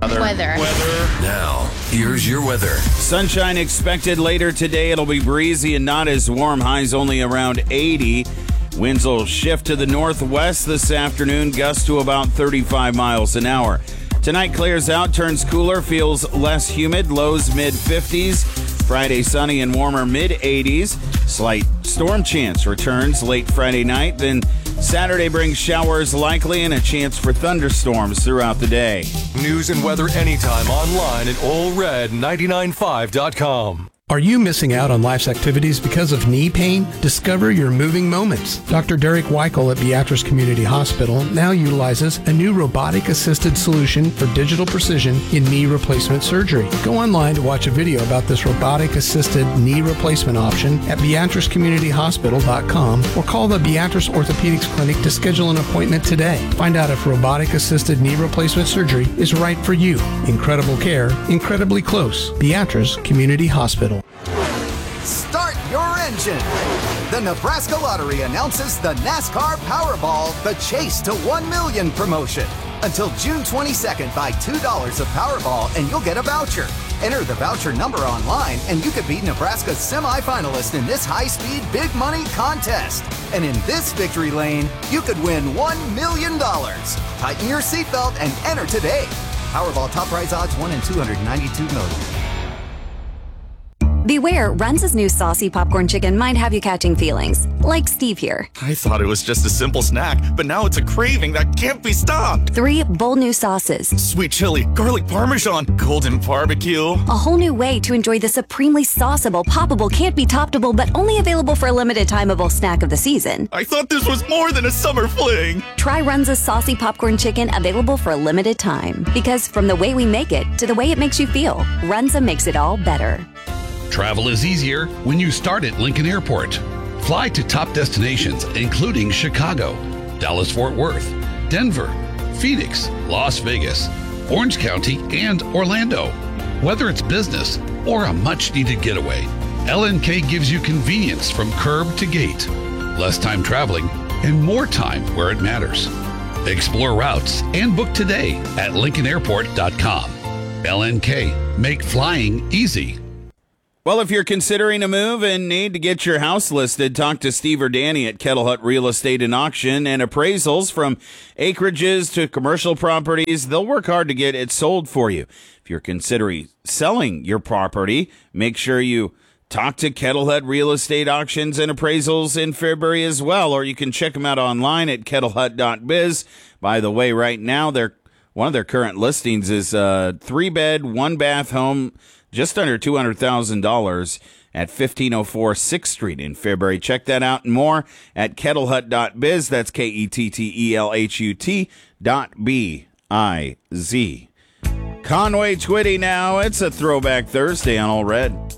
Weather. Now, here's your weather. Sunshine expected later today. It'll be breezy and not as warm. Highs only around 80. Winds will shift to the northwest this afternoon. Gusts to about 35 miles an hour. Tonight clears out, turns cooler, feels less humid. Lows mid-50s. Friday sunny and warmer mid-80s. Slight storm chance returns late Friday night. Then Saturday brings showers likely and a chance for thunderstorms throughout the day. News and weather anytime online at allred995.com. Are you missing out on life's activities because of knee pain? Discover your moving moments. Dr. Derek Weichel at Beatrice Community Hospital now utilizes a new robotic-assisted solution for digital precision in knee replacement surgery. Go online to watch a video about this robotic-assisted knee replacement option at beatricecommunityhospital.com or call the Beatrice Orthopedics Clinic to schedule an appointment today. Find out if robotic-assisted knee replacement surgery is right for you. Incredible care, incredibly close. Beatrice Community Hospital. Start your engine. The Nebraska Lottery announces the NASCAR Powerball The Chase to 1 Million promotion. Until June 22nd, buy $2 of Powerball and you'll get a voucher. Enter the voucher number online and you could be Nebraska's semifinalist in this high-speed big money contest. And in this victory lane, you could win $1 million. Tighten your seatbelt and enter today. Powerball top prize odds 1 in 292 million. Beware, Runza's new saucy popcorn chicken might have you catching feelings, like Steve here. I thought it was just a simple snack, but now it's a craving that can't be stopped. 3 bold new sauces. Sweet chili, garlic parmesan, golden barbecue. A whole new way to enjoy the supremely sauceable, poppable, can't be toppable, but only available for a limited timeable snack of the season. I thought this was more than a summer fling. Try Runza's saucy popcorn chicken, available for a limited time. Because from the way we make it to the way it makes you feel, Runza makes it all better. Travel is easier when you start at Lincoln Airport. Fly to top destinations including Chicago, Dallas-Fort Worth, Denver, Phoenix, Las Vegas, Orange County, and Orlando. Whether it's business or a much-needed getaway, LNK gives you convenience from curb to gate, less time traveling, and more time where it matters. Explore routes and book today at lincolnairport.com. LNK, make flying easy. Well, if you're considering a move and need to get your house listed, talk to Steve or Danny at Kettle Hut Real Estate and Auction. And appraisals from acreages to commercial properties, they'll work hard to get it sold for you. If you're considering selling your property, make sure you talk to Kettle Hut Real Estate Auctions and Appraisals in Fairbury as well, or you can check them out online at kettlehut.biz. By the way, right now, one of their current listings is a 3-bed, 1-bath home, just under $200,000 at 1504 6th Street in Fairbury. Check that out and more at kettlehut.biz. That's kettlehut.biz. Conway Twitty now. It's a Throwback Thursday on All Red.